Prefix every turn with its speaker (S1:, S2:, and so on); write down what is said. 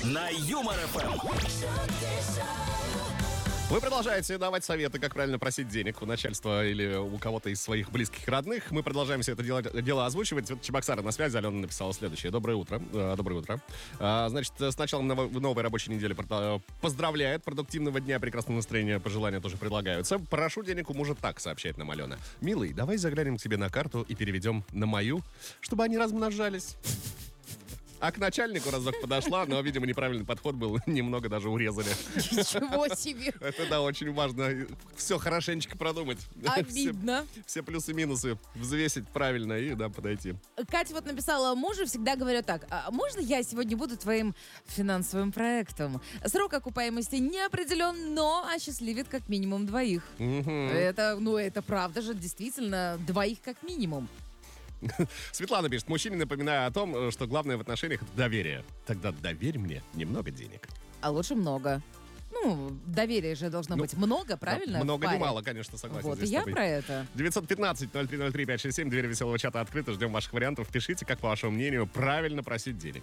S1: на Юмор ФМ.
S2: Вы продолжаете давать советы, как правильно просить денег у начальства или у кого-то из своих близких и родных. Мы продолжаем все это дело озвучивать. Вот Чебоксары на связи. Алена написала следующее. Доброе утро. Доброе утро. Значит, с началом новой рабочей недели поздравляет. Продуктивного дня, прекрасного настроения, пожелания тоже предлагаются. Прошу денег у мужа, так сообщает нам Алена. Милый, давай заглянем к тебе на карту и переведем на мою, чтобы они размножались. А к начальнику разок подошла, но, видимо, неправильный подход был. Немного даже урезали.
S3: Ничего себе.
S2: Это, да, очень важно. Все хорошенечко продумать.
S3: Обидно.
S2: Все плюсы-минусы взвесить правильно и, да, подойти.
S3: Катя вот написала: мужу всегда говорю так: можно я сегодня буду твоим финансовым проектом? Срок окупаемости не определен, но осчастливит как минимум двоих. Это правда же, действительно, двоих как минимум.
S2: Светлана пишет: мужчине напоминаю о том, что главное в отношениях — это доверие. Тогда доверь мне немного денег.
S3: А лучше много. Доверия же должно быть много, правильно?
S2: Много не мало, конечно, согласен.
S3: Вот, и я про это.
S2: 915-0303-567, дверь веселого чата открыта, ждем ваших вариантов. Пишите, как, по вашему мнению, правильно просить денег.